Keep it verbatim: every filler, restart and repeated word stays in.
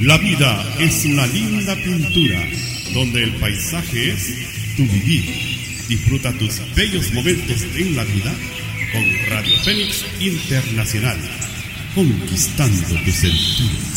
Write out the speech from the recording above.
La vida es una linda pintura, donde el paisaje es tu vivir. Disfruta tus bellos momentos en la vida con Radio Fénix Internacional, conquistando tu sentido.